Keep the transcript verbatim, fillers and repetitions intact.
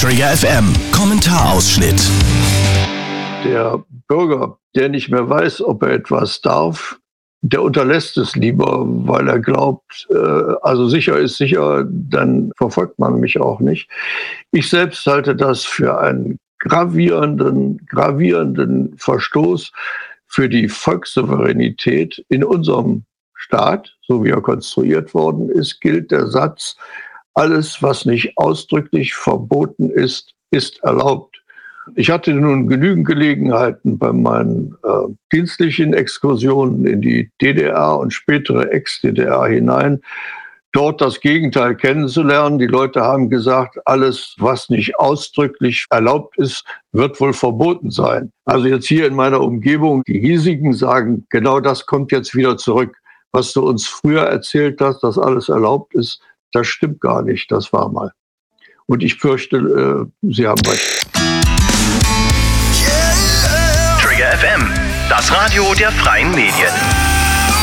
Trigger F M Kommentarausschnitt. Der Bürger, der nicht mehr weiß, ob er etwas darf, der unterlässt es lieber, weil er glaubt, äh, also sicher ist sicher, dann verfolgt man mich auch nicht. Ich selbst halte das für einen gravierenden, gravierenden Verstoß für die Volkssouveränität. In unserem Staat, so wie er konstruiert worden ist, gilt der Satz: Alles, was nicht ausdrücklich verboten ist, ist erlaubt. Ich hatte nun genügend Gelegenheiten bei meinen äh, dienstlichen Exkursionen in die D D R und spätere Ex-D D R hinein, dort das Gegenteil kennenzulernen. Die Leute haben gesagt, alles, was nicht ausdrücklich erlaubt ist, wird wohl verboten sein. Also jetzt hier in meiner Umgebung, die hiesigen sagen, genau das kommt jetzt wieder zurück. Was du uns früher erzählt hast, dass alles erlaubt ist, das stimmt gar nicht, das war mal. Und ich fürchte, äh, Sie haben recht. Trigger F M, das Radio der freien Medien.